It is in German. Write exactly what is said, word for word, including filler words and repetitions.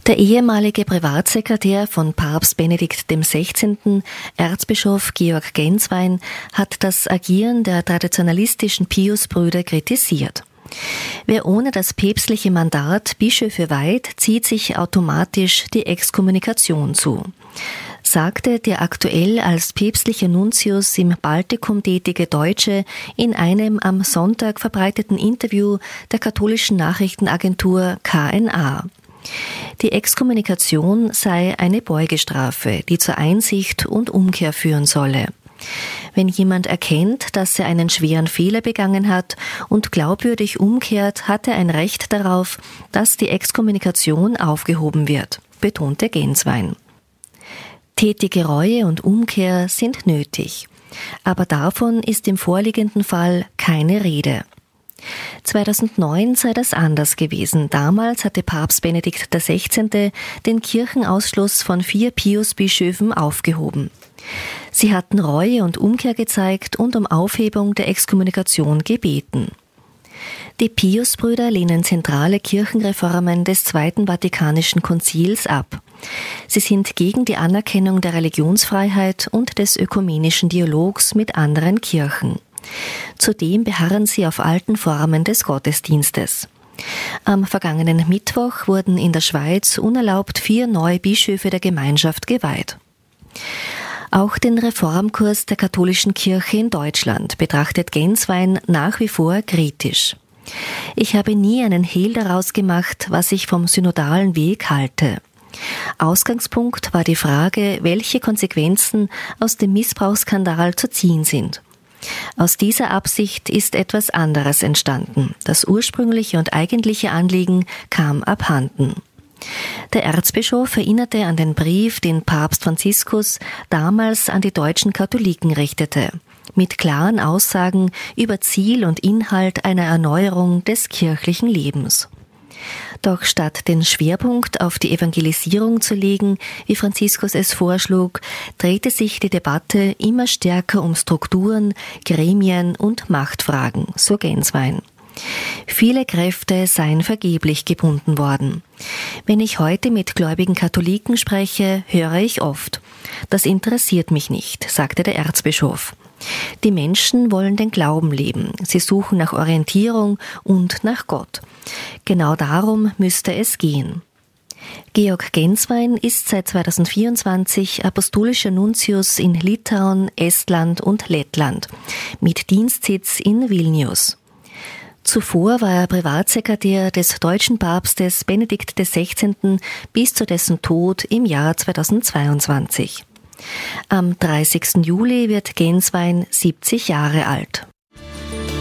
Der ehemalige Privatsekretär von Papst Benedikt der Sechzehnte., Erzbischof Georg Genswein, hat das Agieren der traditionalistischen Piusbrüder kritisiert. Wer ohne das päpstliche Mandat Bischöfe weiht, zieht sich automatisch die Exkommunikation zu, sagte der aktuell als päpstlicher Nuntius im Baltikum tätige Deutsche in einem am Sonntag verbreiteten Interview der katholischen Nachrichtenagentur K N A. Die Exkommunikation sei eine Beugestrafe, die zur Einsicht und Umkehr führen solle. Wenn jemand erkennt, dass er einen schweren Fehler begangen hat und glaubwürdig umkehrt, hat er ein Recht darauf, dass die Exkommunikation aufgehoben wird, betonte Genswein. Tätige Reue und Umkehr sind nötig, aber davon ist im vorliegenden Fall keine Rede. zweitausendneun sei das anders gewesen. Damals hatte Papst Benedikt der Sechzehnte. den Kirchenausschluss von vier Piusbischöfen aufgehoben. Sie hatten Reue und Umkehr gezeigt und um Aufhebung der Exkommunikation gebeten. Die Piusbrüder lehnen zentrale Kirchenreformen des Zweiten Vatikanischen Konzils ab. Sie sind gegen die Anerkennung der Religionsfreiheit und des ökumenischen Dialogs mit anderen Kirchen. Zudem beharren sie auf alten Formen des Gottesdienstes. Am vergangenen Mittwoch wurden in der Schweiz unerlaubt vier neue Bischöfe der Gemeinschaft geweiht. Auch den Reformkurs der katholischen Kirche in Deutschland betrachtet Genswein nach wie vor kritisch. Ich habe nie einen Hehl daraus gemacht, was ich vom synodalen Weg halte. Ausgangspunkt war die Frage, welche Konsequenzen aus dem Missbrauchsskandal zu ziehen sind. Aus dieser Absicht ist etwas anderes entstanden. Das ursprüngliche und eigentliche Anliegen kam abhanden. Der Erzbischof erinnerte an den Brief, den Papst Franziskus damals an die deutschen Katholiken richtete, mit klaren Aussagen über Ziel und Inhalt einer Erneuerung des kirchlichen Lebens. Doch statt den Schwerpunkt auf die Evangelisierung zu legen, wie Franziskus es vorschlug, drehte sich die Debatte immer stärker um Strukturen, Gremien und Machtfragen, so Genswein. Viele Kräfte seien vergeblich gebunden worden. Wenn ich heute mit gläubigen Katholiken spreche, höre ich oft: Das interessiert mich nicht, sagte der Erzbischof. Die Menschen wollen den Glauben leben. Sie suchen nach Orientierung und nach Gott. Genau darum müsste es gehen. Georg Genswein ist seit zweitausendvierundzwanzig apostolischer Nuntius in Litauen, Estland und Lettland mit Dienstsitz in Vilnius. Zuvor war er Privatsekretär des deutschen Papstes Benedikt der Sechzehnte. bis zu dessen Tod im Jahr zweitausendzweiundzwanzig. Am dreißigsten Juli wird Genswein siebzig Jahre alt.